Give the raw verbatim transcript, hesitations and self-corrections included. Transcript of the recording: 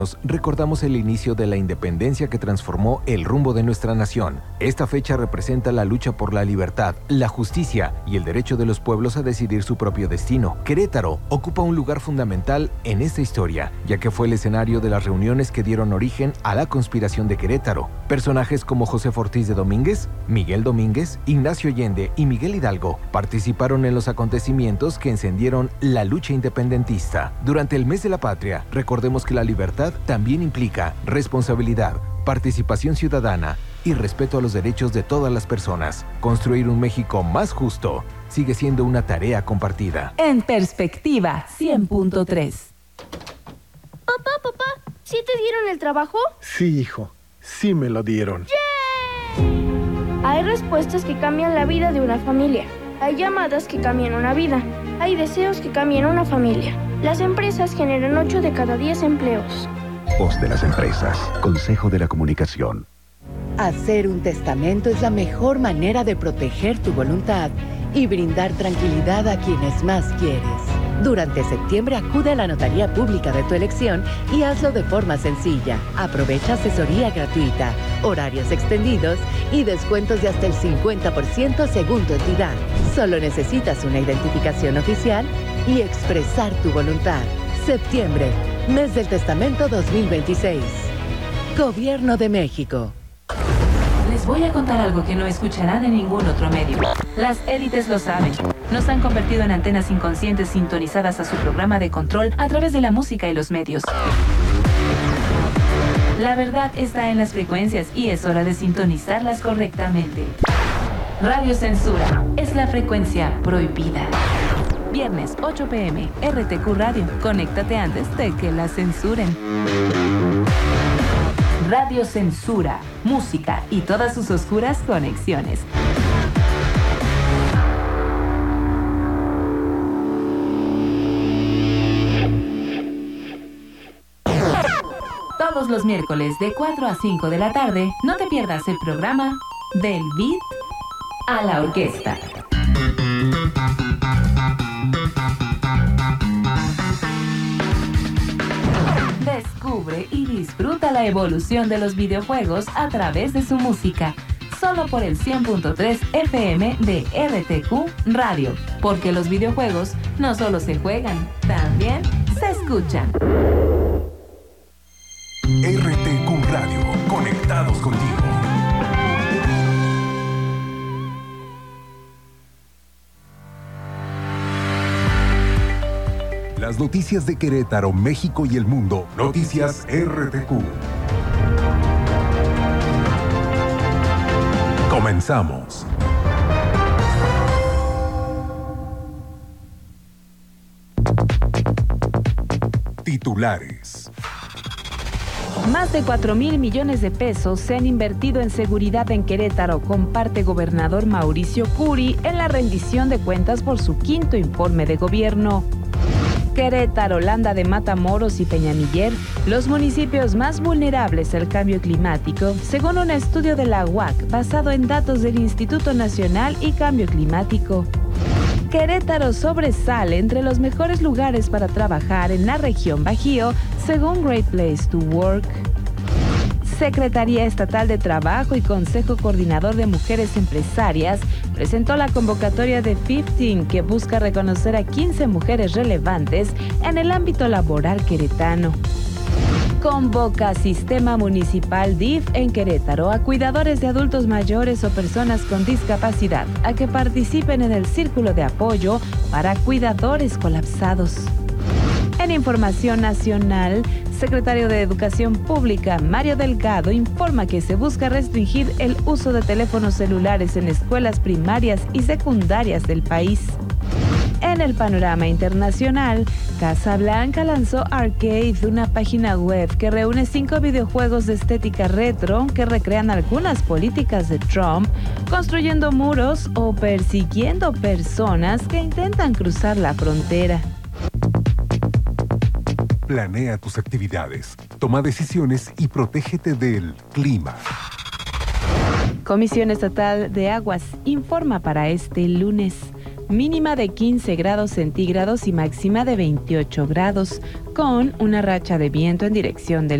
Recordamos el inicio de la independencia que transformó el rumbo de nuestra nación. Esta fecha representa la lucha por la libertad, la justicia y el derecho de los pueblos a decidir su propio destino. Querétaro ocupa un lugar fundamental en esta historia, ya que fue el escenario de las reuniones que dieron origen a la conspiración de Querétaro. Personajes como José Ortiz de Domínguez, Miguel Domínguez, Ignacio Allende y Miguel Hidalgo participaron en los acontecimientos que encendieron la lucha independentista. Durante el mes de la patria, recordemos que la libertad también implica responsabilidad, participación ciudadana y respeto a los derechos de todas las personas. Construir un México más justo sigue siendo una tarea compartida. En Perspectiva cien punto tres. Papá, papá, ¿sí te dieron el trabajo? Sí, hijo, sí me lo dieron. ¡Yay! Hay respuestas que cambian la vida de una familia. Hay llamadas que cambian una vida. Hay deseos que cambian una familia. Las empresas generan ocho de cada diez empleos. Voz de las empresas. Consejo de la Comunicación. Hacer un testamento es la mejor manera de proteger tu voluntad y brindar tranquilidad a quienes más quieres. Durante septiembre acude a la notaría pública de tu elección y hazlo de forma sencilla. Aprovecha asesoría gratuita, horarios extendidos y descuentos de hasta el cincuenta por ciento según tu entidad. Solo necesitas una identificación oficial y expresar tu voluntad. Septiembre, mes del testamento dos mil veintiséis. Gobierno de México. Les voy a contar algo que no escucharán en ningún otro medio. Las élites lo saben. Nos han convertido en antenas inconscientes sintonizadas a su programa de control a través de la música y los medios. La verdad está en las frecuencias y es hora de sintonizarlas correctamente. Radio Censura es la frecuencia prohibida. Viernes ocho pe eme, R T Q Radio. Conéctate antes de que la censuren. Radio Censura, música y todas sus oscuras conexiones. Todos los miércoles de cuatro a cinco de la tarde, no te pierdas el programa Del Beat a la Orquesta. Descubre y disfruta la evolución de los videojuegos a través de su música. Solo por el cien punto tres efe eme de R T Q Radio. Porque los videojuegos no solo se juegan, también se escuchan. R T Q Radio. Conectados contigo. Las noticias de Querétaro, México y el mundo. Noticias R T Q. Comenzamos. Titulares. Más de cuatro mil millones de pesos se han invertido en seguridad en Querétaro, comparte gobernador Mauricio Curi en la rendición de cuentas por su quinto informe de gobierno. Querétaro, Landa de Matamoros y Peñamiller, los municipios más vulnerables al cambio climático, según un estudio de la U A C basado en datos del Instituto Nacional y Cambio Climático. Querétaro sobresale entre los mejores lugares para trabajar en la región Bajío, según Great Place to Work. Secretaría Estatal de Trabajo y Consejo Coordinador de Mujeres Empresarias presentó la convocatoria de quince, que busca reconocer a quince mujeres relevantes en el ámbito laboral queretano. Convoca Sistema Municipal D I F en Querétaro a cuidadores de adultos mayores o personas con discapacidad a que participen en el círculo de apoyo para cuidadores colapsados. En información nacional, secretario de Educación Pública, Mario Delgado, informa que se busca restringir el uso de teléfonos celulares en escuelas primarias y secundarias del país. En el panorama internacional, Casablanca lanzó Arcade, una página web que reúne cinco videojuegos de estética retro que recrean algunas políticas de Trump, construyendo muros o persiguiendo personas que intentan cruzar la frontera. Planea tus actividades, toma decisiones y protégete del clima. Comisión Estatal de Aguas informa para este lunes. mínima de quince grados centígrados y máxima de veintiocho grados, con una racha de viento en dirección del